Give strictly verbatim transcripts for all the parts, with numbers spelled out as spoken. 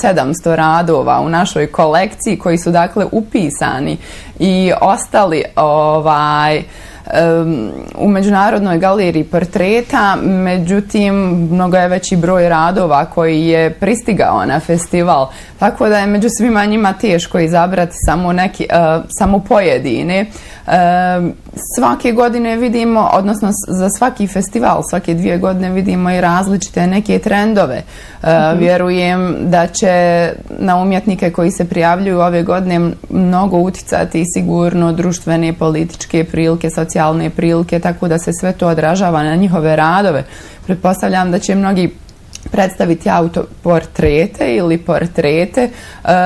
sedamsto radova u našoj kolekciji koji su dakle upisani i ostali ovaj u Međunarodnoj galeriji portreta, međutim mnogo je veći broj radova koji je pristigao na festival, tako da je među svima njima teško izabrati samo, neki, uh, samo pojedine. Uh, svake godine vidimo, odnosno za svaki festival, svake dvije godine vidimo i različite neke trendove. Uh, mm-hmm. Vjerujem da će na umjetnike koji se prijavljuju ove godine mnogo uticati sigurno društvene, političke prilike, socijalne prilike, tako da se sve to odražava na njihove radove. Pretpostavljam da će mnogi predstaviti autoportrete ili portrete e,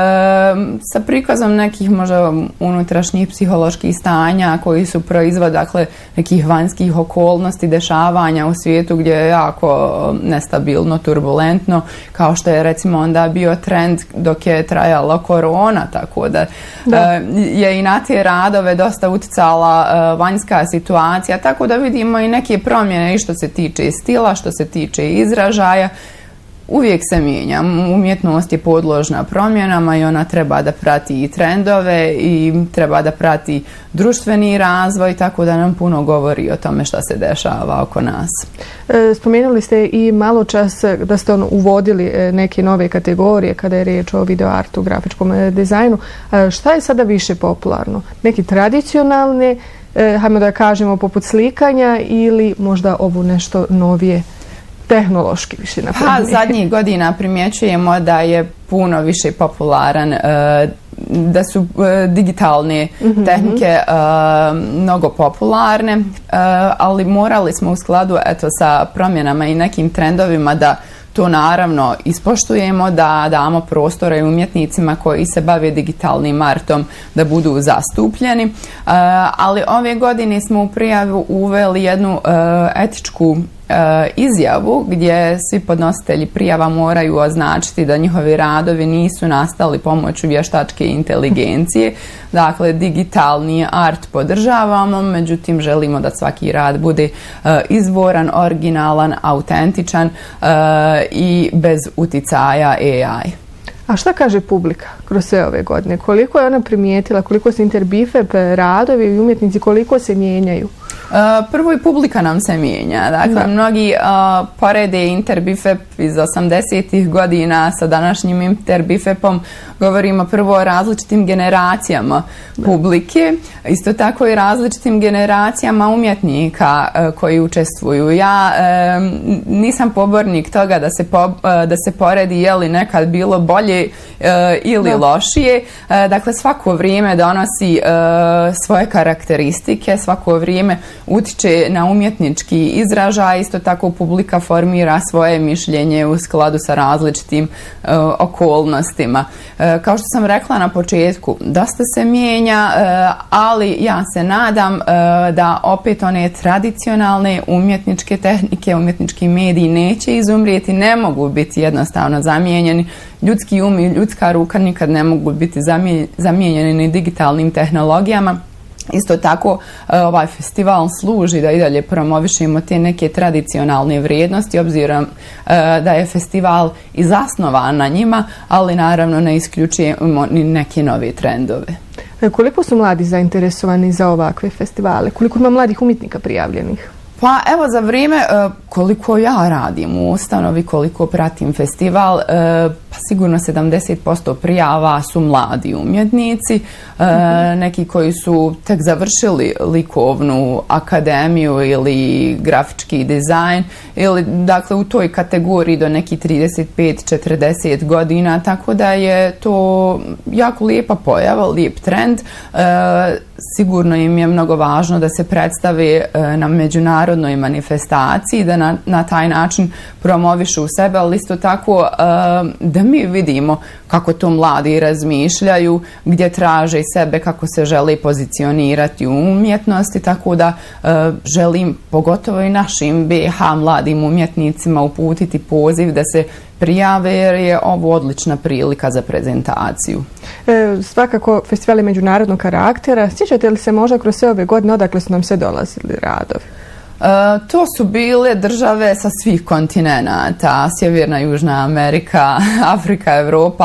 sa prikazom nekih možda unutrašnjih psiholoških stanja koji su proizvod dakle nekih vanjskih okolnosti, dešavanja u svijetu gdje je jako nestabilno, turbulentno, kao što je recimo onda bio trend dok je trajala korona, tako da, da. E, je i na te radove dosta uticala e, vanjska situacija, tako da vidimo i neke promjene i što se tiče stila, što se tiče izražaja. Uvijek se mijenja. Umjetnost je podložna promjenama i ona treba da prati i trendove i treba da prati društveni razvoj, tako da nam puno govori o tome šta se dešava oko nas. Spomenuli ste i malo čas da ste on uvodili neke nove kategorije kada je riječ o videoartu, grafičkom dizajnu. Šta je sada više popularno? Neki tradicionalne, hajmo da kažemo, poput slikanja ili možda ovo nešto novije? Tehnološki više naprednije. Pa zadnjih godina primjećujemo da je puno više popularan, da su digitalne mm-hmm. tehnike mnogo popularne, ali morali smo u skladu eto, sa promjenama i nekim trendovima da to naravno ispoštujemo, da damo prostora i umjetnicima koji se bave digitalnim artom da budu zastupljeni. Ali ove godine smo u prijavu uveli jednu etičku izjavu gdje svi podnositelji prijava moraju označiti da njihovi radovi nisu nastali pomoću vještačke inteligencije. Dakle, digitalni art podržavamo, međutim želimo da svaki rad bude izvoran, originalan, autentičan i bez uticaja A I. A šta kaže publika kroz sve ove godine? Koliko je ona primijetila, koliko se Interbife radovi i umjetnici, koliko se mijenjaju? Uh, prvo i publika nam se mijenja. Dakle, da. Mnogi uh, porede Interbifep iz osamdesetih godina sa današnjim Interbifepom. Govorimo prvo o različitim generacijama da. publike, isto tako i različitim generacijama umjetnika uh, koji učestvuju. Ja uh, nisam pobornik toga da se, po, uh, da se poredi je li nekad bilo bolje uh, ili da. lošije. Uh, dakle, svako vrijeme donosi uh, svoje karakteristike, svako vrijeme utiče na umjetnički izražaj, isto tako publika formira svoje mišljenje u skladu sa različitim uh, okolnostima. Uh, kao što sam rekla na početku, dosta se mijenja, uh, ali ja se nadam uh, da opet one tradicionalne umjetničke tehnike, umjetnički mediji neće izumrijeti, ne mogu biti jednostavno zamijenjeni. Ljudski um i ljudska ruka nikad ne mogu biti zamijenjeni ni digitalnim tehnologijama. Isto tako ovaj festival služi da i dalje promovišemo te neke tradicionalne vrijednosti, obzirom da je festival i zasnovan na njima, ali naravno ne isključujemo ni neke nove trendove. Koliko su mladi zainteresovani za ovakve festivale? Koliko ima mladih umjetnika prijavljenih? Pa evo za vrijeme uh, koliko ja radim u ustanovi, koliko pratim festival, uh, pa sigurno sedamdeset posto prijava su mladi umjetnici, uh, mm-hmm. neki koji su tek završili likovnu akademiju ili grafički dizajn, ili dakle u toj kategoriji do neki trideset pet četrdeset godina, tako da je to jako lijepa pojava, lijep trend. Uh, sigurno im je mnogo važno da se predstave uh, na međunarodnoj narodnoj manifestaciji, da na, na taj način promovišu u sebe, ali isto tako uh, da mi vidimo kako to mladi razmišljaju, gdje traže sebe, kako se žele pozicionirati u umjetnosti, tako da uh, želim pogotovo i našim B H mladim umjetnicima uputiti poziv da se prijave, jer je ovo odlična prilika za prezentaciju. E, svakako festival je međunarodnog karaktera. Sjećate li se možda kroz sve ove godine odakle su nam sve dolazili radovi? Uh, to su bile države sa svih kontinenata, Sjeverna, Južna Amerika, Afrika, Evropa,